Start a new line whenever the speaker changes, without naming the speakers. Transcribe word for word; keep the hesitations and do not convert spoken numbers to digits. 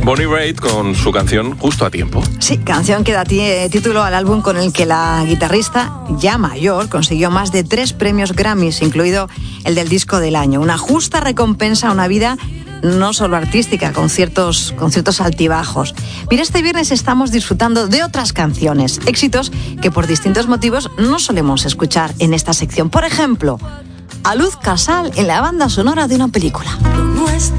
Bonnie Raitt con su canción Justo a Tiempo.
Sí, canción que da t- título al álbum con el que la guitarrista, ya mayor, consiguió más de tres premios Grammys, incluido el del disco del año. Una justa recompensa a una vida no solo artística, con ciertos, con ciertos altibajos. Mira, este viernes estamos disfrutando de otras canciones, éxitos que por distintos motivos no solemos escuchar en esta sección. Por ejemplo, a Luz Casal en la banda sonora de una película.